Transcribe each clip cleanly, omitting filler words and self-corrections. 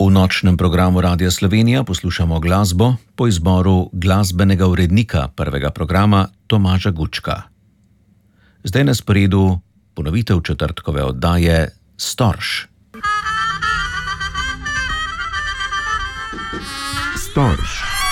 V nočnem programu Radia Slovenija poslušamo glasbo po izboru glasbenega urednika prvega programa Tomaža Gučka. Zdaj na sporedu ponovitev četrtkove oddaje Storž. Storž.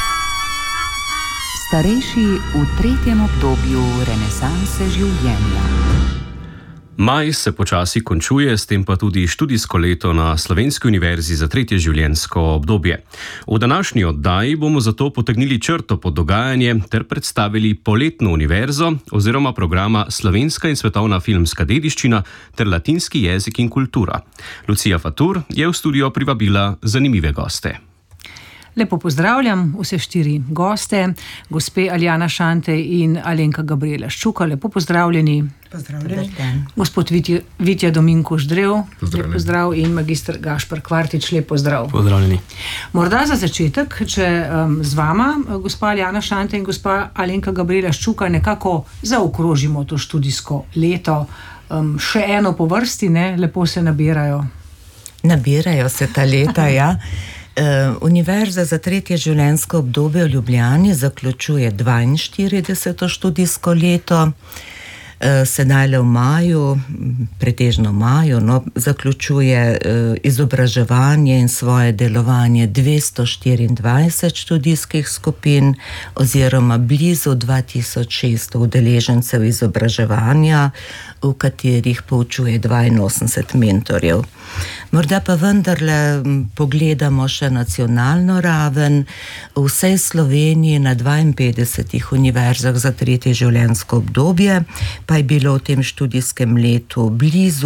Starejši v tretjem obdobju renesanse življenja. Maj se počasi končuje, s tem pa tudi študijsko leto na Slovenski univerzi za tretje življenjsko obdobje. V današnji oddaji bomo zato potegnili črto pod dogajanje ter predstavili poletno univerzo oziroma programa Slovenska in svetovna filmska dediščina ter latinski jezik in kultura. Lucija Fatur je v studio privabila zanimive goste. Lepo pozdravljam vse štiri goste, gospe Aljana Šantej in Alenka Gabriela Ščuka. Lepo pozdravljeni. Pozdravljeni. Gospod Vitja Dominkuš Drev. Lep pozdrav in magister Gašper Kvartič. Lep pozdrav. Pozdravljeni. Morda za začetek, če z vama, gospa Aljana Šantej in gospa Alenka Gabriela Ščuka, nekako zaokrožimo to študijsko leto. Še eno po vrsti, ne? Lepo se nabirajo. Nabirajo se ta leta, ja. Univerza za tretje življenjsko obdobje v Ljubljani zaključuje 42. študijsko leto. Sedaj v maju, pretežno maju, zaključuje izobraževanje in svoje delovanje 224 študijskih skupin oziroma blizu 2600 udeležencev izobraževanja, v katerih poučuje 82 mentorjev. Morda pa vendarle pogledamo še nacionalno raven. V vsej Sloveniji na 52 univerzah za tretje življenjsko obdobje pa je bilo v tem študijskem letu blizu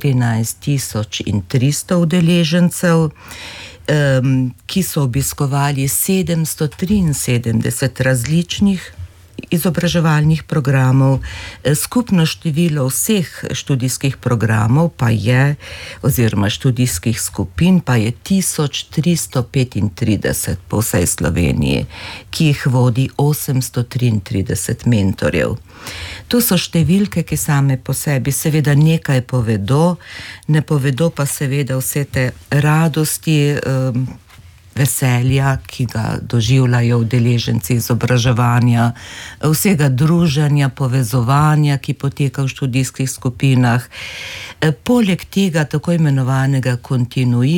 14300 udeležencev, ki so obiskovali 773 različnih izobraževalnih programov. Skupno število vseh študijskih programov pa je, oziroma študijskih skupin pa je 1335 po vsej Sloveniji, ki jih vodi 833 mentorjev. To so številke, ki same po sebi seveda nekaj povedo, ne povedo pa seveda vse te radosti, veselja, ki ga doživljajo udeleženci izobraževanja, vsega druženja, povezovanja, ki poteka v študijskih skupinah. Poleg tega tako imenovanega